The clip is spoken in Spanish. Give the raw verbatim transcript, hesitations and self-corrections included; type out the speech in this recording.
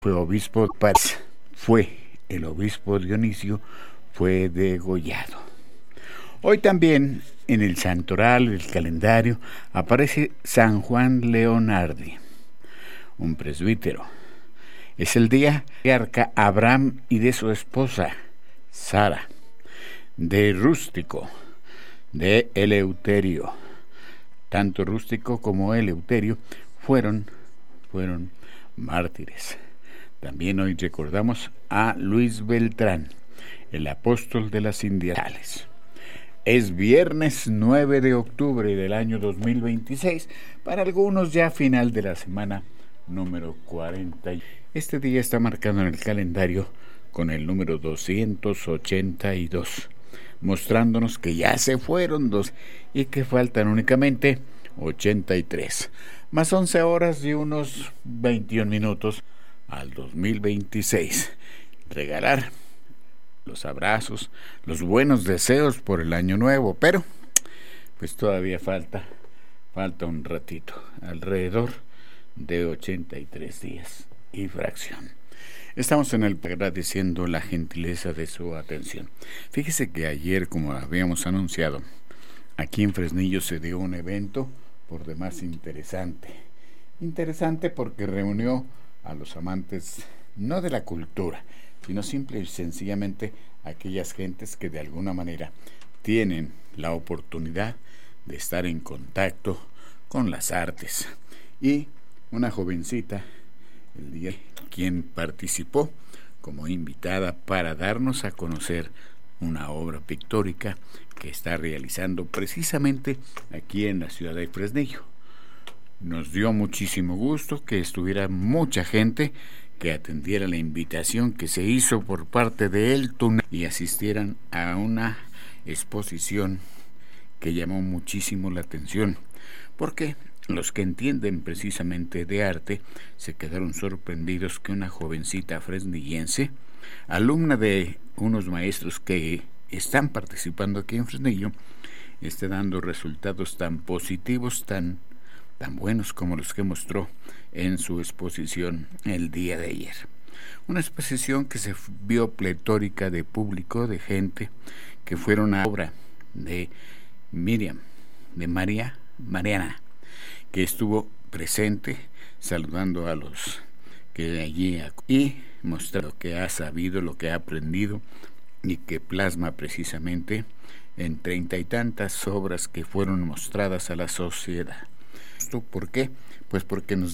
Fue obispo de París, fue el obispo Dionisio, fue degollado. Hoy también en el santoral, el calendario, aparece San Juan Leonardi, un presbítero. Es el día de Arca Abraham y de su esposa Sara, de Rústico, de Eleuterio. Tanto Rústico como Eleuterio fueron, fueron mártires. También hoy recordamos a Luis Beltrán, el apóstol de las Indiales. Es viernes nueve de octubre del año dos mil veintiséis, para algunos ya final de la semana número cuarenta. Este día está marcado en el calendario con el número doscientos ochenta y dos, mostrándonos que ya se fueron dos y que faltan únicamente ochenta y tres, más once horas y unos veintiún minutos al dos mil veintiséis. Regalar los abrazos, los buenos deseos por el año nuevo, pero pues todavía falta, falta un ratito, alrededor de ochenta y tres días y fracción. Estamos en el agradeciendo la gentileza de su atención. Fíjese que ayer, como habíamos anunciado, aquí en Fresnillo se dio un evento por demás interesante. Interesante porque reunió a los amantes no de la cultura, sino simple y sencillamente aquellas gentes que de alguna manera tienen la oportunidad de estar en contacto con las artes. Y una jovencita, el día quien participó como invitada para darnos a conocer una obra pictórica que está realizando precisamente aquí en la ciudad de Fresnillo. Nos dio muchísimo gusto que estuviera mucha gente, que atendiera la invitación que se hizo por parte de El Tunal y asistieran a una exposición que llamó muchísimo la atención, porque los que entienden precisamente de arte se quedaron sorprendidos que una jovencita fresnillense, alumna de unos maestros que están participando aquí en Fresnillo, esté dando resultados tan positivos, tan tan buenos como los que mostró en su exposición el día de ayer. Una exposición que se vio pletórica de público, de gente, que fueron a obra de Miriam, de María, Mariana, que estuvo presente saludando a los que de allí y mostrando lo que ha sabido, lo que ha aprendido y que plasma precisamente en treinta y tantas obras que fueron mostradas a la sociedad. ¿Por qué? Pues porque nos